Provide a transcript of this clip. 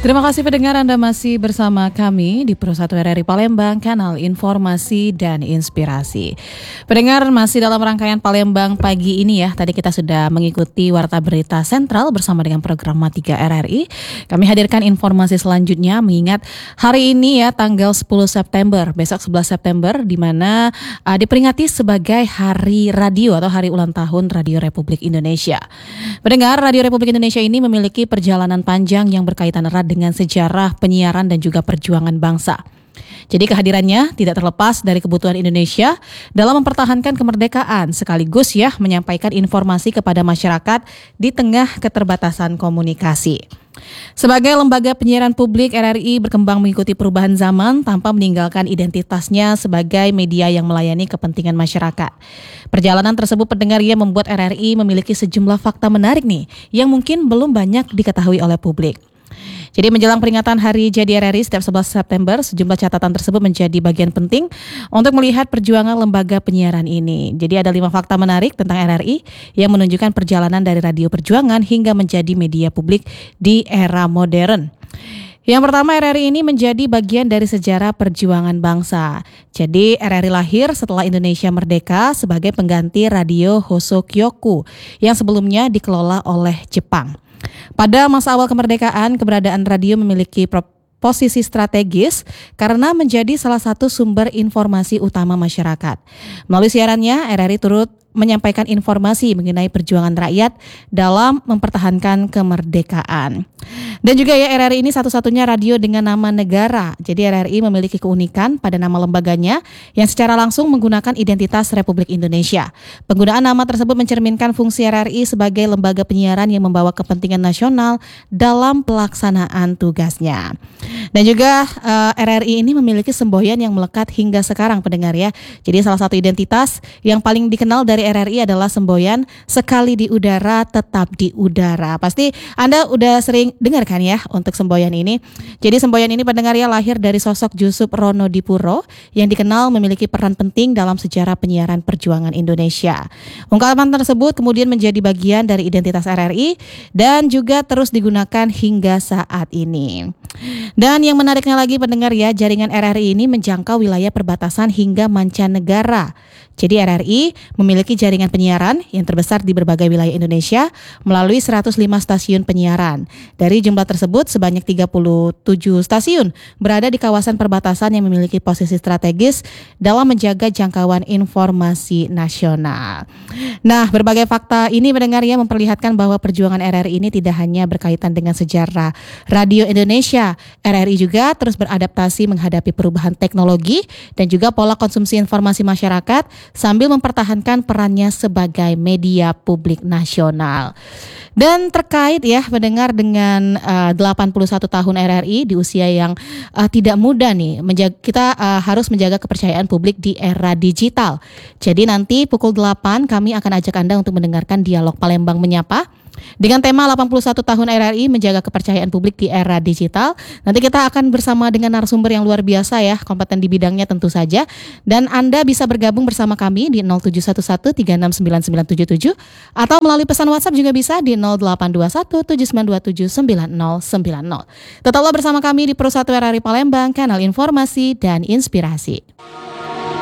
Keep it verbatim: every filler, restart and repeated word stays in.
Terima kasih pendengar, Anda masih bersama kami di Pro satu R R I Palembang, kanal informasi dan inspirasi. Pendengar, masih dalam rangkaian Palembang pagi ini ya. Tadi kita sudah mengikuti Warta Berita Sentral bersama dengan program M A tiga R R I. Kami hadirkan informasi selanjutnya mengingat hari ini ya tanggal sepuluh September, besok sebelas September, di mana uh, diperingati sebagai Hari Radio atau Hari Ulang Tahun Radio Republik Indonesia. Pendengar, Radio Republik Indonesia ini memiliki perjalanan panjang yang berkaitan erat dengan sejarah penyiaran dan juga perjuangan bangsa. Jadi kehadirannya tidak terlepas dari kebutuhan Indonesia dalam mempertahankan kemerdekaan sekaligus ya menyampaikan informasi kepada masyarakat di tengah keterbatasan komunikasi. Sebagai lembaga penyiaran publik, R R I berkembang mengikuti perubahan zaman tanpa meninggalkan identitasnya sebagai media yang melayani kepentingan masyarakat. Perjalanan tersebut pendengar ya membuat R R I memiliki sejumlah fakta menarik nih yang mungkin belum banyak diketahui oleh publik. Jadi menjelang peringatan Hari Jadi R R I setiap sebelas September, sejumlah catatan tersebut menjadi bagian penting untuk melihat perjuangan lembaga penyiaran ini. Jadi ada lima fakta menarik tentang R R I yang menunjukkan perjalanan dari radio perjuangan hingga menjadi media publik di era modern. Yang pertama, R R I ini menjadi bagian dari sejarah perjuangan bangsa. Jadi R R I lahir setelah Indonesia merdeka sebagai pengganti radio Hosokyoku yang sebelumnya dikelola oleh Jepang. Pada masa awal kemerdekaan, keberadaan radio memiliki posisi strategis karena menjadi salah satu sumber informasi utama masyarakat. Melalui siarannya, R R I turut menyampaikan informasi mengenai perjuangan rakyat dalam mempertahankan kemerdekaan. Dan juga ya R R I ini satu-satunya radio dengan nama negara. Jadi R R I memiliki keunikan pada nama lembaganya yang secara langsung menggunakan identitas Republik Indonesia. Penggunaan nama tersebut mencerminkan fungsi R R I sebagai lembaga penyiaran yang membawa kepentingan nasional dalam pelaksanaan tugasnya. Dan juga uh, R R I ini memiliki semboyan yang melekat hingga sekarang pendengar ya. Jadi salah satu identitas yang paling dikenal dari R R I adalah semboyan sekali di udara tetap di udara. Pasti Anda udah sering dengar kan ya untuk semboyan ini. Jadi semboyan ini pendengar ya lahir dari sosok Jusuf Ronodipuro yang dikenal memiliki peran penting dalam sejarah penyiaran perjuangan Indonesia. Ungkapan tersebut kemudian menjadi bagian dari identitas R R I dan juga terus digunakan hingga saat ini. Dan yang menariknya lagi pendengar ya, jaringan R R I ini menjangkau wilayah perbatasan hingga mancanegara. Jadi R R I memiliki jaringan penyiaran yang terbesar di berbagai wilayah Indonesia melalui seratus lima stasiun penyiaran. Dari jumlah tersebut sebanyak tiga puluh tujuh stasiun berada di kawasan perbatasan yang memiliki posisi strategis dalam menjaga jangkauan informasi nasional. Nah, berbagai fakta ini mendengar ya memperlihatkan bahwa perjuangan R R I ini tidak hanya berkaitan dengan sejarah radio Indonesia. R R I juga terus beradaptasi menghadapi perubahan teknologi dan juga pola konsumsi informasi masyarakat sambil mempertahankan perannya sebagai media publik nasional. Dan terkait ya mendengar dengan uh, delapan puluh satu tahun R R I di usia yang uh, tidak mudah nih, menjaga, kita uh, harus menjaga kepercayaan publik di era digital. Jadi nanti pukul delapan kami akan ajak Anda untuk mendengarkan dialog Palembang Menyapa dengan tema delapan puluh satu tahun R R I menjaga kepercayaan publik di era digital. Nanti kita akan bersama dengan narasumber yang luar biasa ya, kompeten di bidangnya tentu saja. Dan Anda bisa bergabung bersama kami di nol tujuh satu satu tiga enam sembilan sembilan tujuh tujuh atau melalui pesan WhatsApp juga bisa di nol delapan dua satu tujuh sembilan dua tujuh sembilan nol sembilan nol. Tetaplah bersama kami di Pro satu R R I Palembang, kanal informasi dan inspirasi.